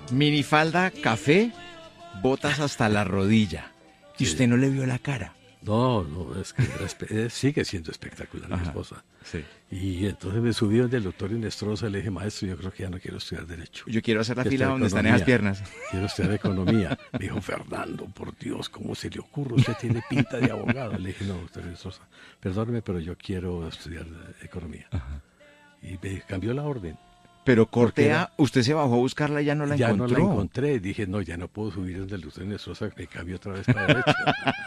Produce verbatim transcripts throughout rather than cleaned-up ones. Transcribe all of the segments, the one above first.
Minifalda, café, botas hasta la rodilla. Y Sí. usted no le vio la cara. No, no, es que era espe- eh, sigue siendo espectacular mi Ajá. esposa. Sí. Y entonces me subí donde el doctor Inestrosa, le dije, maestro, yo creo que ya no quiero estudiar Derecho. Yo quiero hacer la Quiero fila estudiar donde están economía. esas piernas. Quiero estudiar economía. Me dijo, Fernando, por Dios, ¿cómo se le ocurre? Usted tiene pinta de abogado. Le dije, no, doctor Inestrosa, perdóneme, pero yo quiero estudiar eh, economía. Y me cambió la orden. Pero Porque Cortea, era- usted se bajó a buscarla y ya no la ya encontró. no la encontré. Dije, no, ya no puedo subir donde el doctor Inestrosa, me cambió otra vez para Derecho.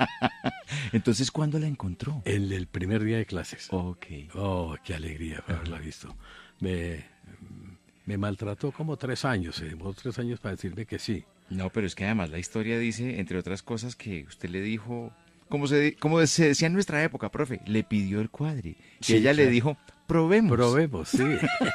Entonces, ¿cuándo la encontró? En el primer día de clases. Ok. Oh, qué alegría haberla visto. Me, me maltrató como tres años, se demoró tres años para decirme que sí. No, pero es que además la historia dice, entre otras cosas, que usted le dijo, como se, di- como se decía en nuestra época, profe, le pidió el cuadri. Y Sí, ella le claro. dijo, probemos. Probemos, sí.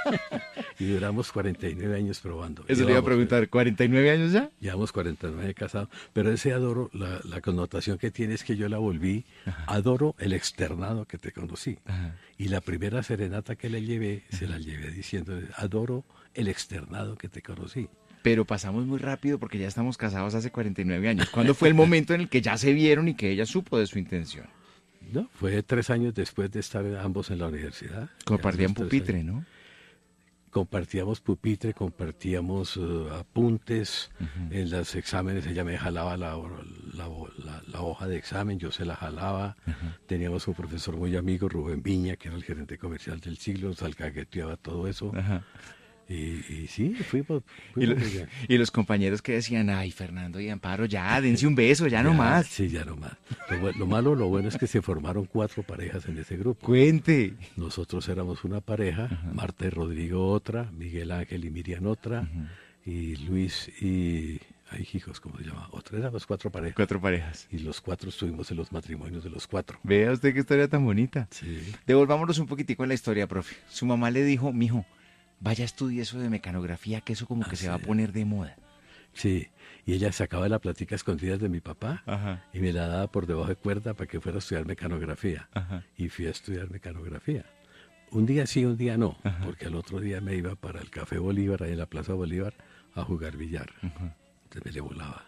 Y duramos cuarenta y nueve años probando. Eso le iba a Llevamos, preguntar, ¿cuarenta y nueve años ya? Llevamos cuarenta y nueve casados, pero ese adoro, la, la connotación que tiene es que yo la volví, adoro el externado que te conocí. Ajá. Y la primera serenata que le llevé, se la llevé diciendo, adoro el externado que te conocí. Pero pasamos muy rápido porque ya estamos casados hace cuarenta y nueve años. ¿Cuándo fue el momento en el que ya se vieron y que ella supo de su intención? No, fue tres años después de estar ambos en la universidad. Compartían Ya esos tres pupitre, años. ¿no? Compartíamos pupitre, compartíamos uh, apuntes en los exámenes. Ella me jalaba la, la, la, la hoja de examen, yo se la jalaba. Teníamos un profesor muy amigo, Rubén Viña, que era el gerente comercial del siglo, nos alcahueteaba todo eso. Ajá. Y, y sí, fuimos, Y, fuimos lo- muy bien. y los compañeros que decían, ay, Fernando y Amparo, ya, dense un beso, ya, no más. Sí, ya no más. Lo, bu- lo malo, lo bueno es que se formaron cuatro parejas en ese grupo. Cuente. Nosotros éramos una pareja, Marta y Rodrigo otra, Miguel Ángel y Miriam otra, y Luis y... Ay, hijos, ¿cómo se llama? Otra, éramos cuatro parejas. Cuatro parejas. Y los cuatro estuvimos en los matrimonios de los cuatro. Vea usted qué historia tan bonita. Sí. Devolvámonos un poquitico en la historia, profe. Su mamá le dijo, mijo, vaya estudie eso de mecanografía, que eso como que Ah, se va a sí. poner de moda. Sí, y ella sacaba la plática escondidas de mi papá Ajá. y me la daba por debajo de cuerda para que fuera a estudiar mecanografía. Ajá. Y fui a estudiar mecanografía. Un día sí, un día no, Ajá. porque al otro día me iba para el Café Bolívar, ahí en la Plaza Bolívar, a jugar billar. Entonces me le volaba.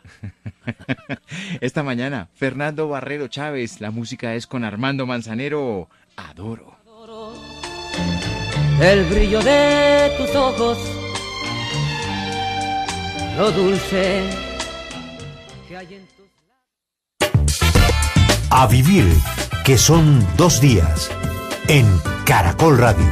Esta mañana, Fernando Barrero Chávez, la música es con Armando Manzanero, Adoro. El brillo de tus ojos, lo dulce que hay en tus... A vivir, que son dos días, en Caracol Radio.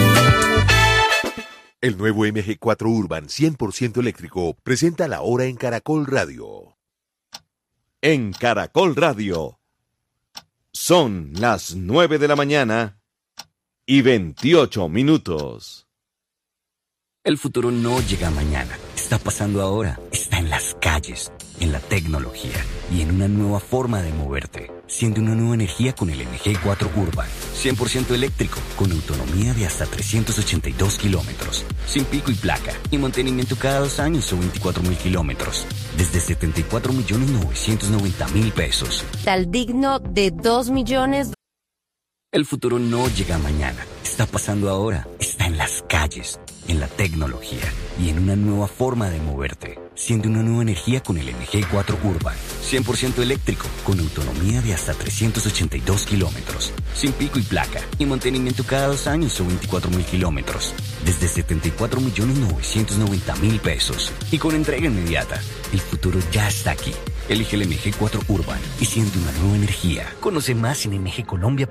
El nuevo M G cuatro Urban cien por ciento eléctrico presenta la hora en Caracol Radio. En Caracol Radio. Son las nueve de la mañana y veintiocho minutos. El futuro no llega mañana, está pasando ahora, está en las calles, en la tecnología y en una nueva forma de moverte. Siente una nueva energía con el M G cuatro Urban, cien por ciento eléctrico, con autonomía de hasta trescientos ochenta y dos kilómetros, sin pico y placa, y mantenimiento cada dos años o veinticuatro mil kilómetros, desde setenta y cuatro millones novecientos noventa mil pesos. Tal digno de dos millones. El futuro no llega mañana, está pasando ahora, está en las calles, en la tecnología y en una nueva forma de moverte. Siente una nueva energía con el M G cuatro Urban, cien por ciento eléctrico, con autonomía de hasta trescientos ochenta y dos kilómetros, sin pico y placa, y mantenimiento cada dos años o veinticuatro mil kilómetros, desde setenta y cuatro millones novecientos noventa mil pesos. Y con entrega inmediata, el futuro ya está aquí. Elige el M G cuatro Urban y siente una nueva energía. Conoce más en M G Colombia.